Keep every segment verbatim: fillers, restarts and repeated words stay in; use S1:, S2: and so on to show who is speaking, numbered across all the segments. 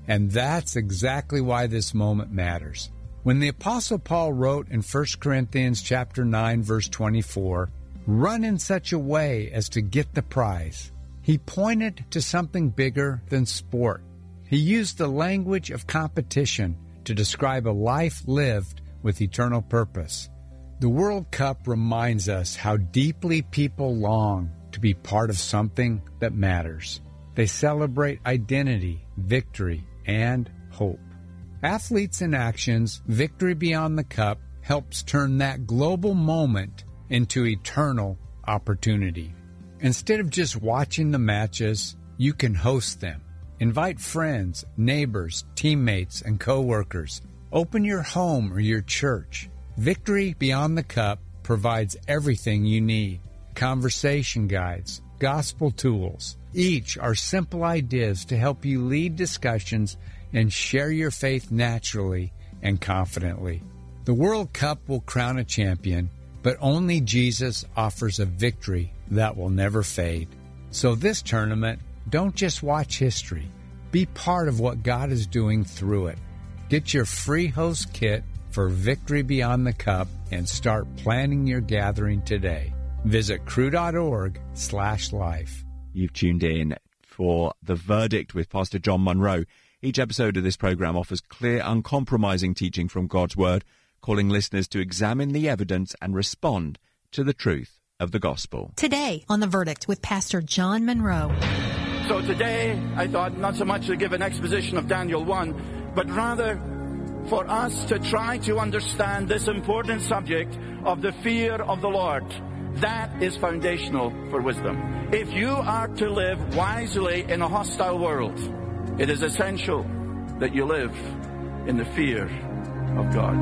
S1: And that's exactly why this moment matters. When the Apostle Paul wrote in First Corinthians chapter nine, verse twenty-four, "Run in such a way as to get the prize," he pointed to something bigger than sport. He used the language of competition to describe a life lived with eternal purpose. The World Cup reminds us how deeply people long to be part of something that matters. They celebrate identity, victory, and hope. Athletes in Action's Victory Beyond the Cup helps turn that global moment into eternal opportunity. Instead of just watching the matches, you can host them. Invite friends, neighbors, teammates, and coworkers. Open your home or your church. Victory Beyond the Cup provides everything you need. Conversation guides, gospel tools. Each are simple ideas to help you lead discussions and share your faith naturally and confidently. The World Cup will crown a champion, but only Jesus offers a victory that will never fade. So this tournament, don't just watch history. Be part of what God is doing through it. Get your free host kit for Victory Beyond the Cup and start planning your gathering today. Visit crew.org slash life.
S2: You've tuned in for The Verdict with Pastor John Munro. Each episode of this program offers clear, uncompromising teaching from God's Word, calling listeners to examine the evidence and respond to the truth of the gospel.
S3: Today on The Verdict with Pastor John Munro.
S4: So today, I thought not so much to give an exposition of Daniel one, but rather for us to try to understand this important subject of the fear of the Lord. That is foundational for wisdom. If you are to live wisely in a hostile world, it is essential that you live in the fear of God.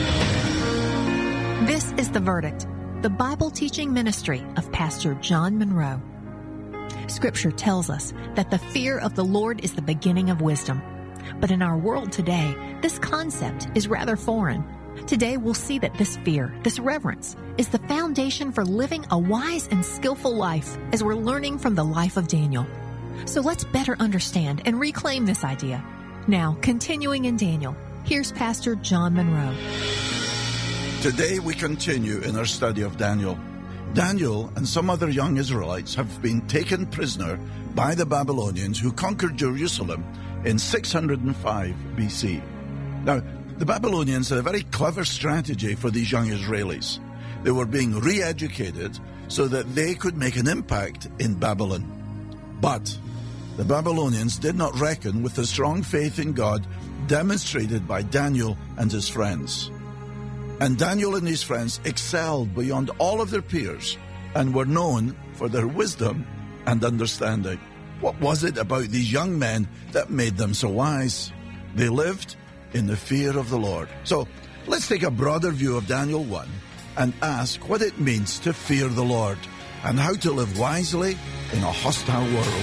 S3: This is The Verdict, the Bible teaching ministry of Pastor John Munro. Scripture tells us that the fear of the Lord is the beginning of wisdom. But in our world today, this concept is rather foreign. Today, we'll see that this fear, this reverence, is the foundation for living a wise and skillful life as we're learning from the life of Daniel. So let's better understand and reclaim this idea. Now, continuing in Daniel, here's Pastor John Munro.
S5: Today we continue in our study of Daniel. Daniel and some other young Israelites have been taken prisoner by the Babylonians who conquered Jerusalem in six hundred five B C. Now, the Babylonians had a very clever strategy for these young Israelis. They were being re-educated so that they could make an impact in Babylon. But the Babylonians did not reckon with the strong faith in God demonstrated by Daniel and his friends. And Daniel and his friends excelled beyond all of their peers and were known for their wisdom and understanding. What was it about these young men that made them so wise? They lived in the fear of the Lord. So let's take a broader view of Daniel one and ask what it means to fear the Lord and how to live wisely in a hostile world.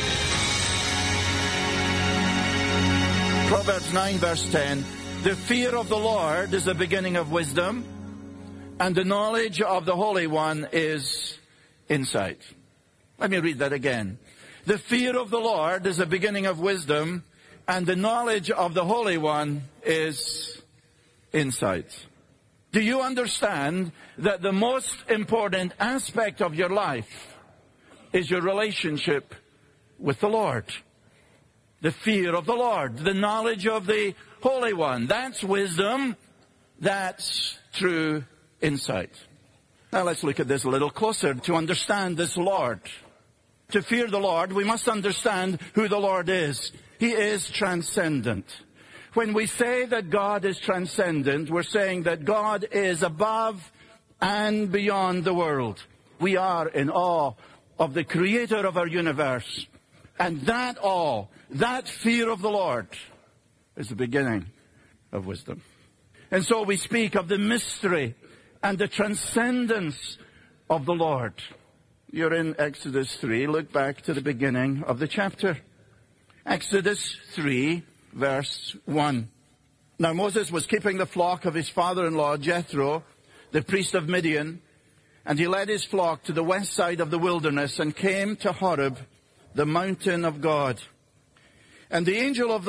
S4: Proverbs nine verse ten, the fear of the Lord is the beginning of wisdom, and the knowledge of the Holy One is insight. Let me read that again. The fear of the Lord is the beginning of wisdom, and the knowledge of the Holy One is insight. Do you understand that the most important aspect of your life is your relationship with the Lord? The fear of the Lord, the knowledge of the Holy One. That's wisdom. That's true insight. Now let's look at this a little closer to understand this Lord. To fear the Lord, we must understand who the Lord is. He is transcendent. When we say that God is transcendent, we're saying that God is above and beyond the world. We are in awe of the Creator of our universe. And that awe, that fear of the Lord, is the beginning of wisdom. And so we speak of the mystery and the transcendence of the Lord. You're in Exodus three. Look back to the beginning of the chapter. Exodus three, verse one. Now Moses was keeping the flock of his father-in-law Jethro, the priest of Midian, and he led his flock to the west side of the wilderness and came to Horeb, the mountain of God. And the angel of the